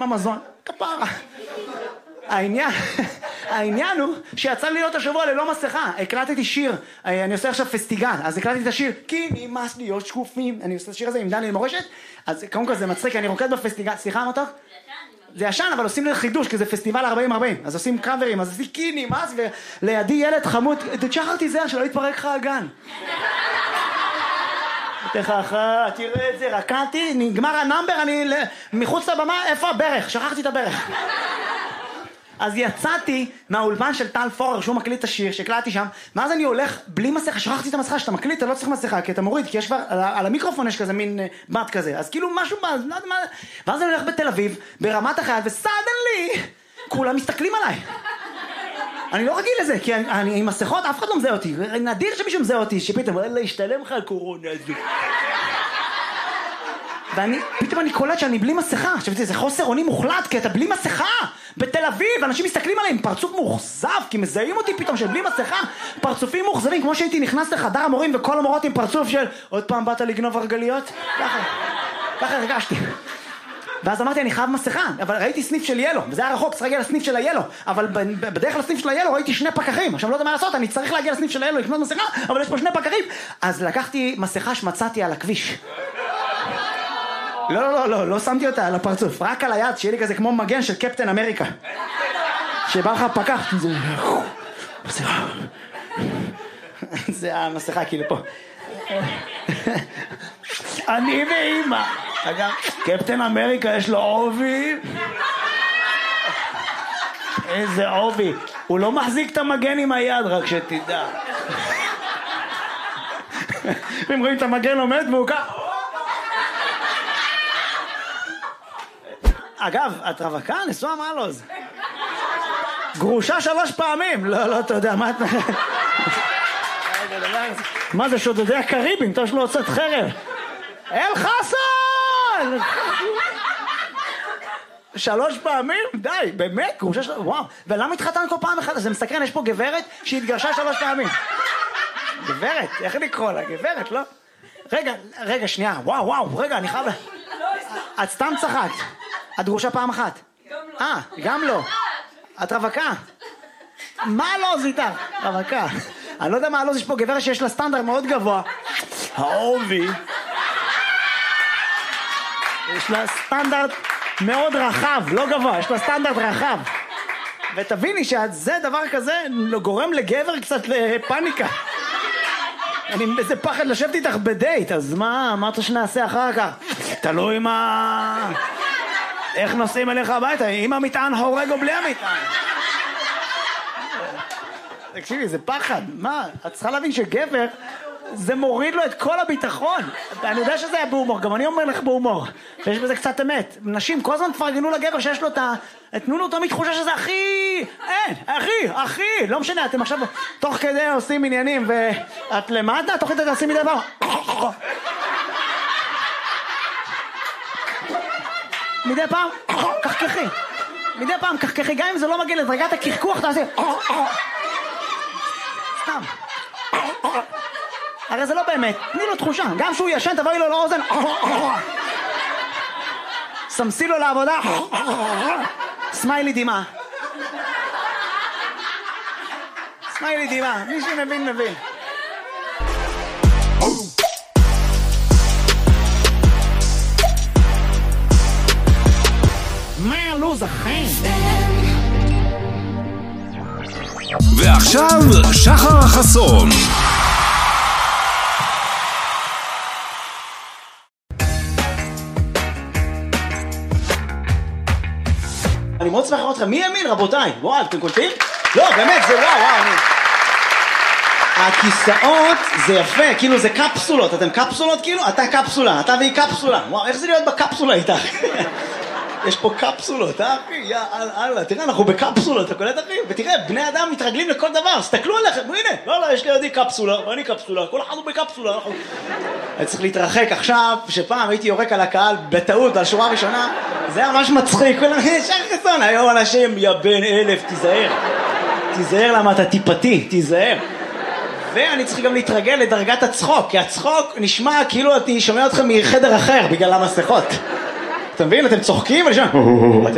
אמזון, כפרה. העניין הוא שיצא לי להיות השבוע ללא מסכה, הקלטתי שיר, אני עושה עכשיו פסטיגל, אז הקלטתי את השיר, כי נמאס להיות שקופים, אני עושה את השיר הזה עם דני למורשת, אז קודם כל זה מצחיק, אני רוקד בפסטיגל, סליחה מותק? זה ישן, אבל עושים לי חידוש, כי זה פסטיבל 40-40, אז עושים קאברים, אז עושים כי נמאס, ולידי ילד חמוד, תשחרתי זה, שלא יתפרק לך הגן. תראה את זה, רקעתי, נגמר הנאמבר, אני מחוץ לבמה, איפה הברך? שכחתי את הברך. אז יצאתי מהאולפן של טל פורר, שהוא מקליט את השיר, שהקלטתי שם, ואז אני הולך בלי מסכה, שכחתי את המסכה, שאתה מקליט, אתה לא צריך מסכה, כי אתה מוריד, כי יש כבר, על המיקרופון יש כזה מין בת כזה, אז כאילו משהו, לא יודע מה, ואז אני הולך בתל אביב, ברמת החייל, וסדנלי, כולם מסתכלים עליי. אני לא רגיל לזה, כי אני עם מסכות, אף אחד לא מזהה אותי, נדיר שמישהו מזהה אותי, שפתאום, אללה, השתלם לך על קורונה הזו. ופתאום אני קולט שאני בלי מסכה, חשבתי, זה חוסר אונים מוחלט, כי אתה בלי מסכה, בתל אביב, אנשים מסתכלים עליהם, פרצוף מוחזב, כי מזהים אותי פתאום שבלי מסכה, פרצופים מוחזבים, כמו שהייתי נכנס לחדר המורים, וכל המורות עם פרצוף של, עוד פעם באת לגנוב הרגליות? ככה הרגשתי. ואז אמרתי, אני חייב מסכה, אבל ראיתי סניף של ילו, וזה היה רחוק, צריך להגיע לסניף של הילו, אבל בדרך לסניף של הילו ראיתי 2 פקחים, עכשיו לא יודע מה לעשות, אני צריך להגיע לסניף של הילו לקנות מסכה, אבל יש פה 2 פקחים, אז לקחתי מסכה שמצאתי על הכביש. לא שמתי אותה על הפרצוף, רק על היד, שיהיה לי כזה כמו מגן של קפטן אמריקה. שבא לך פקח, זה המסכה כאילו פה. אני ואמא. אגב, קפטן אמריקה יש לו עובי. איזה עובי. הוא לא מחזיק את המגן עם היד, רק שתדע. אם רואים את המגן עומד והוא כך... אגב, את רווקה? נשואה מעלוז. גרושה 3 פעמים. לא, אתה יודע, מה את... מה זה שודדי הקריבים? אתה יש לו הוצאת חרב. אל חסן! 3 פעמים? די, באמת? גרושה 3... וואו. ולמה התחתן כל פעם אחת? זה מסקרן, יש פה גברת שהתגרשה 3 פעמים. גברת? איך לקרוא לה? גברת, לא? רגע, שנייה. וואו, רגע, אני חייב... את סתם צחקת. את גרושה פעם אחת? גם לא. את רווקה? מה לא זיתה? רווקה. אני לא יודע מה לא, יש פה גברת שיש לה סטנדרט מאוד גבוה. העובי. יש לה סטנדרט מאוד רחב, לא גבוה, יש לה סטנדרט רחב. ותביני שזה דבר כזה גורם לגבר קצת לפאניקה. אני איזה פחד לשבת איתך בדייט, אז מה אמרת שנעשה אחר כך? תלוי מה... איך נוסעים אליך הביתה? אם המטען הורג או בלי המטען? תקשיבי, זה פחד. מה? את צריכה להבין שגבר, זה מוריד לו את כל הביטחון. אני יודע שזה היה בהומור, גם אני אומר לך בהומור. שיש בזה קצת אמת. נשים כל הזמן תפרגנו לגבר שיש לו את ה... תנו לו תמיד תחושה שזה הכי... אחי. לא משנה, אתם עכשיו תוך כדי עושים עניינים, ואת למטה, תוך כדי תעשי מדי פעם. מדי פעם, קחקחי. מדי פעם, קחקחי. גם אם זה לא מגיע לדרגת הקרקוח, תעשי... סתם. הרי זה לא באמת. תני לו תחושה. גם שהוא ישן, תבואי לו לאוזן. סמסי לו לעבודה. סמיילי דימה. סמיילי דימה. מי שמבין, מבין. מה לוז החיים? ועכשיו שחר החסון. אני מאוד שמח לראות אתכם. מי ימין, רבותיי? וואו, אתם קולטים? לא, באמת, זה וואו. הכיסאות זה יפה, כאילו זה קפסולות. אתם קפסולות כאילו? אתה קפסולה, אתה והיא קפסולה. וואו, איך זה להיות בקפסולה איתך? יש פה קפסולות, אחי? יא אללה, תראה, אנחנו בקפסולות, אתה קולט אחי? ותראה, בני אדם מתרגלים לכל דבר, הסתכלו עליכם, הנה, לא, יש לידי קפסולה, ואני קפסולה, כל אחד הוא בקפסולה, אני צריך להתרחק עכשיו, שפעם הייתי יורק על הקהל בטעות, על שורה ראשונה, זה היה ממש מצחיק, כולם, שחר חסון, היום אנשים, יא בן 1000, תיזהר למה אתה טיפתי, תיזהר. ואני צריך גם להתרגל לדרגת הצחוק, כי הצחוק נשמע כאילו אני שומע אתכם מחדר אחר, בגלל המסכות. אתה מבין? אתם צוחקים?